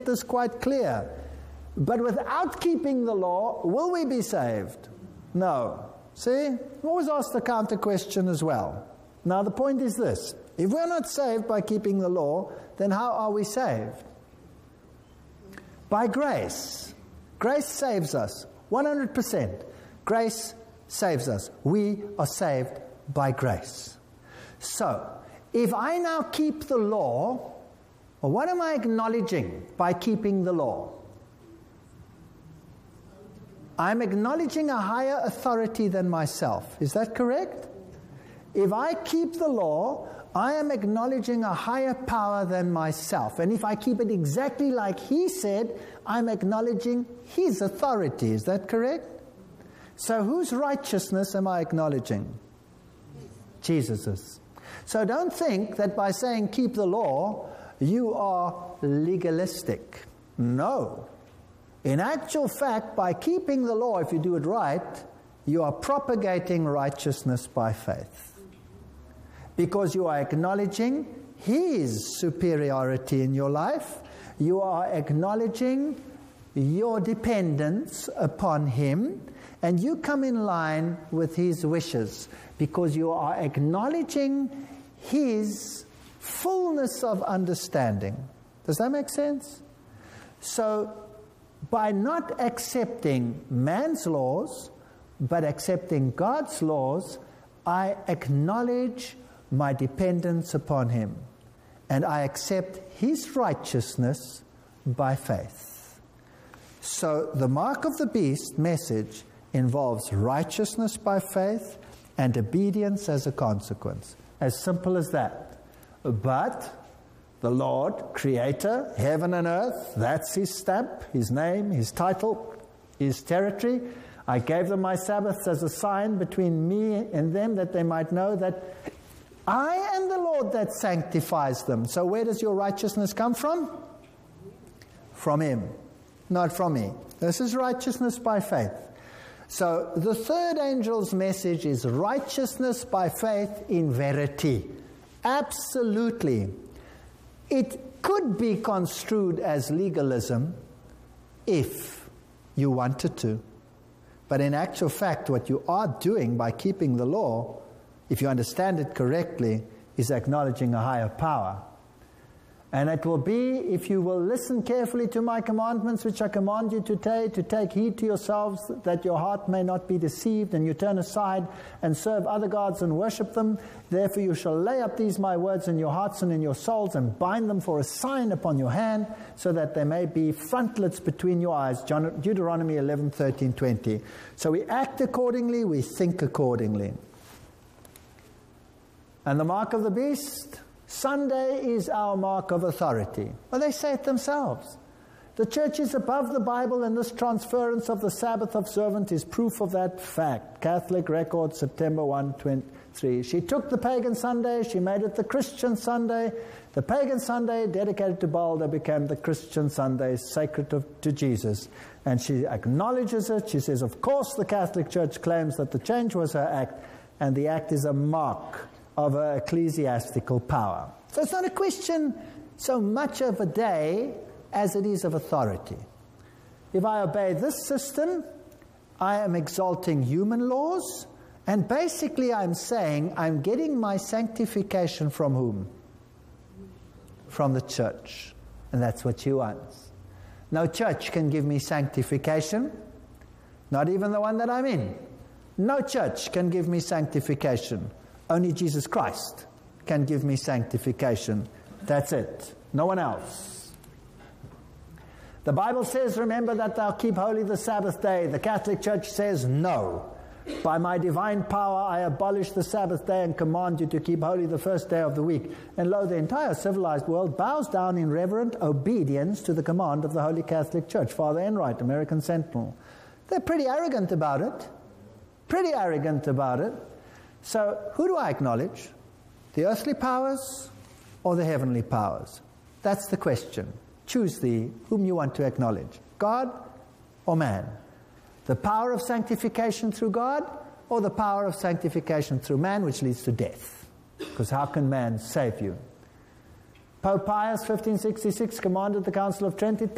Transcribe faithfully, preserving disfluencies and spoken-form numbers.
this quite clear. But without keeping the law, will we be saved? No. See? We always ask the counter question as well. Now the point is this. If we're not saved by keeping the law, then how are we saved? By grace. Grace saves us. one hundred percent. Grace saves us. We are saved by grace. So, if I now keep the law, well, what am I acknowledging by keeping the law? I'm acknowledging a higher authority than myself. Is that correct? If I keep the law, I am acknowledging a higher power than myself. And if I keep it exactly like he said, I'm acknowledging his authority. Is that correct? So whose righteousness am I acknowledging? Jesus's. So don't think that by saying keep the law, you are legalistic. No. In actual fact, by keeping the law, if you do it right, you are propagating righteousness by faith. Because you are acknowledging his superiority in your life. You are acknowledging your dependence upon him. And you come in line with his wishes. Because you are acknowledging his fullness of understanding. Does that make sense? So, by not accepting man's laws, but accepting God's laws, I acknowledge my dependence upon him. And I accept his righteousness by faith. So the mark of the beast message involves righteousness by faith and obedience as a consequence. As simple as that. But the Lord, Creator, heaven and earth, that's his stamp, his name, his title, his territory. I gave them my Sabbaths as a sign between me and them, that they might know that I am the Lord that sanctifies them. So where does your righteousness come from? From him, not from me. This is righteousness by faith. So the third angel's message is righteousness by faith in verity. Absolutely. It could be construed as legalism if you wanted to. But in actual fact, what you are doing by keeping the law, if you understand it correctly, is acknowledging a higher power. And it will be, if you will listen carefully to my commandments, which I command you today, to take heed to yourselves, that your heart may not be deceived, and you turn aside and serve other gods and worship them. Therefore you shall lay up these my words in your hearts and in your souls, and bind them for a sign upon your hand, so that they may be frontlets between your eyes. Deuteronomy eleven, thirteen, twenty. So we act accordingly, we think accordingly. And the mark of the beast? Sunday is our mark of authority. Well, they say it themselves. The church is above the Bible, and this transference of the Sabbath observant is proof of that fact. Catholic Record, September first, twenty-three. She took the pagan Sunday, she made it the Christian Sunday. The pagan Sunday, dedicated to Balder, became the Christian Sunday, sacred to, to Jesus. And she acknowledges it. She says, of course, the Catholic Church claims that the change was her act, and the act is a mark of her ecclesiastical power. So it's not a question so much of a day as it is of authority. If I obey this system, I am exalting human laws, and basically I'm saying I'm getting my sanctification from whom? From the church. And that's what she wants. No church can give me sanctification, not even the one that I'm in. No church can give me sanctification. Only Jesus Christ can give me sanctification. That's it. No one else. The Bible says, remember that thou keep holy the Sabbath day. The Catholic Church says, no. By my divine power I abolish the Sabbath day and command you to keep holy the first day of the week. And lo, the entire civilized world bows down in reverent obedience to the command of the Holy Catholic Church. Father Enright, American Sentinel. They're pretty arrogant about it. Pretty arrogant about it. So, who do I acknowledge? The earthly powers or the heavenly powers? That's the question. Choose thee whom you want to acknowledge. God or man? The power of sanctification through God or the power of sanctification through man, which leads to death? Because how can man save you? Pope Pius, fifteen sixty-six, commanded the Council of Trent,